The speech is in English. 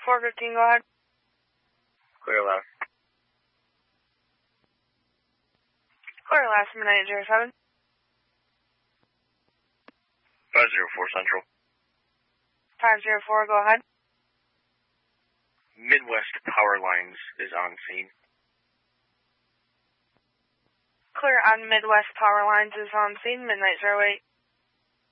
415, go ahead. Clear last. Clear last, Midnight 07. 504 Central. 504, go ahead. Midwest Power Lines is on scene. Clear on Midwest Power Lines is on scene, Midnight 08.